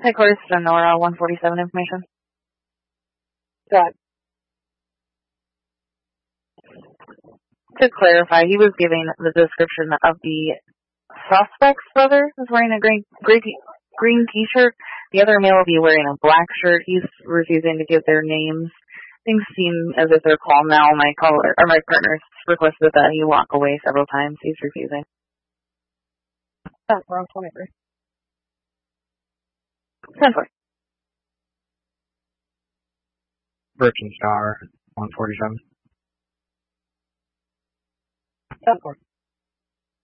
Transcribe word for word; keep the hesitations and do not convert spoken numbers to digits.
Headquarters Sonora one forty-seven information. Got. To clarify, he was giving the description of the suspect's brother who's wearing a green, green, green t-shirt. The other male will be wearing a black shirt. He's refusing to give their names. Things seem as if they're calm now. My caller, or my partners requested that he walk away several times. He's refusing. Oh, wrong twenty-three. ten four. Virgin Star one forty-seven. ten four.